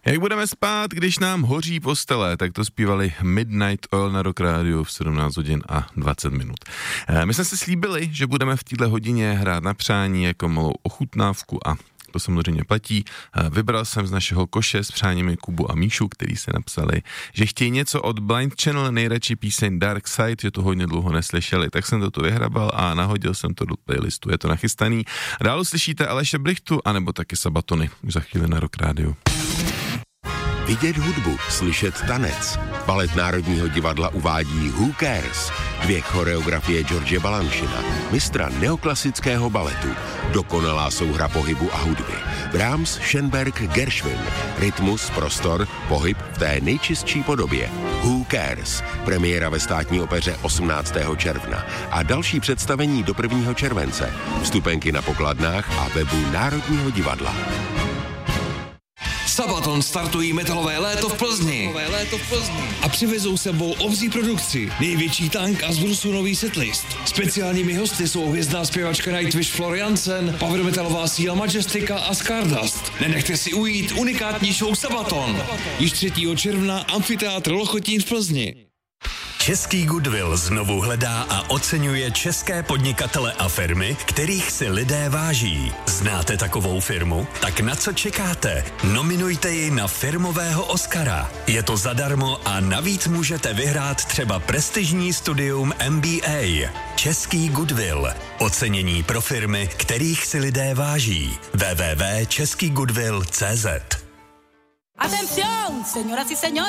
Jak budeme spát, když nám hoří postele, tak to zpívali Midnight Oil na Rock Radio v 17 hodin a 20 minut. My jsme si slíbili, že budeme v této hodině hrát na přání jako malou ochutnávku a to samozřejmě platí. Vybral jsem z našeho koše s přáními Kubu a Míšu, který se napsali, že chtějí něco od Blind Channel, nejradši píseň Dark Side, že to hodně dlouho neslyšeli, tak jsem to vyhrabal a nahodil jsem to do playlistu, je to nachystaný. Dál uslyšíte Aleše Brichtu, anebo taky Sabatony, už za chvíli na Rock Radio. Vidět hudbu, slyšet tanec. Balet Národního divadla uvádí Who Cares? 2 choreografie George Balanchina, mistra neoklasického baletu. Dokonalá souhra pohybu a hudby. Brahms, Schönberg, Gershwin. Rytmus, prostor, pohyb v té nejčistší podobě. Who Cares? Premiéra ve Státní opeře 18. června a další představení do 1. července. Vstupenky na pokladnách a webu Národního divadla. Sabaton startují metalové léto v Plzni. A přivezou sebou obří produkci, největší tank a z Brusu nový setlist. Speciálními hosty jsou hvězdná zpěvačka Nightwish Floriansen, power metalová síla Majestica a Stardust. Nenechte si ujít unikátní show Sabaton. Již 3. června Amfiteátr Lochotín v Plzni. Český Goodwill znovu hledá a oceňuje české podnikatele a firmy, kterých si lidé váží. Znáte takovou firmu? Tak na co čekáte? Nominujte ji na firmového Oscara. Je to zadarmo a navíc můžete vyhrát třeba prestižní studium MBA. Český Goodwill. Ocenění pro firmy, kterých si lidé váží. www.českygoodwill.cz Atención, señoras y señores.